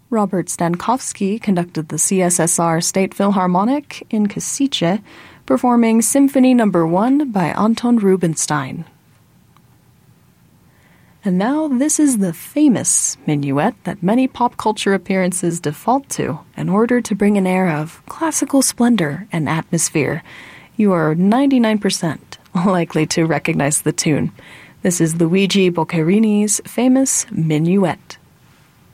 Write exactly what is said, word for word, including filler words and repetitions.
Robert Stankowski conducted the C S S R State Philharmonic in Košice, performing Symphony Number One by Anton Rubinstein. And now this is the famous minuet that many pop culture appearances default to in order to bring an air of classical splendor and atmosphere. You are ninety-nine percent likely to recognize the tune. This is Luigi Boccherini's famous Minuet.